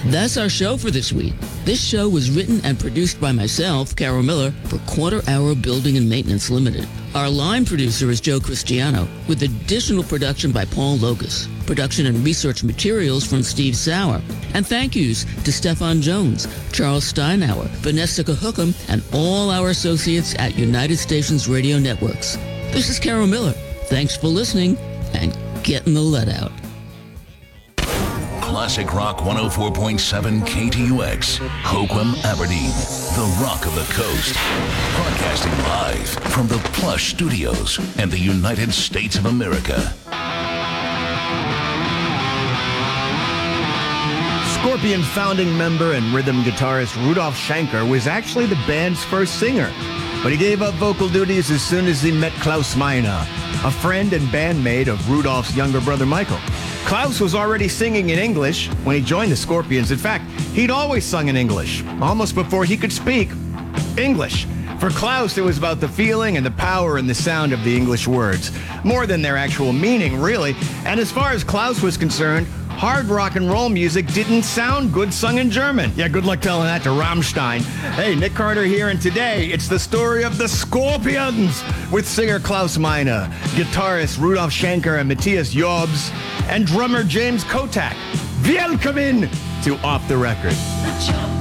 That's our show for this week. This show was written and produced by myself, Carol Miller, for Quarter Hour Building and Maintenance Limited. Our line producer is Joe Cristiano, with additional production by Paul Logus. Production and research materials from Steve Sauer. And thank yous to Stefan Jones, Charles Steinauer, Vanessa Cahookham, and all our associates at United Stations Radio Networks. This is Carol Miller. Thanks for listening, and getting the lead out. Classic Rock 104.7 KTUX, Hoquiam, Aberdeen, the rock of the coast. Broadcasting live from the Plush Studios and the United States of America. Scorpion founding member and rhythm guitarist Rudolf Schenker was actually the band's first singer, but he gave up vocal duties as soon as he met Klaus Meine, a friend and bandmate of Rudolf's younger brother Michael. Klaus was already singing in English when he joined the Scorpions. In fact, he'd always sung in English, almost before he could speak English. For Klaus, it was about the feeling and the power and the sound of the English words, more than their actual meaning, really. And as far as Klaus was concerned, hard rock and roll music didn't sound good sung in German. Yeah, good luck telling that to Rammstein. Hey, Nick Carter here, and today it's the story of the Scorpions with singer Klaus Meine, guitarist Rudolf Schenker and Matthias Jobs, and drummer James Kotak. Welcome to Off the Record.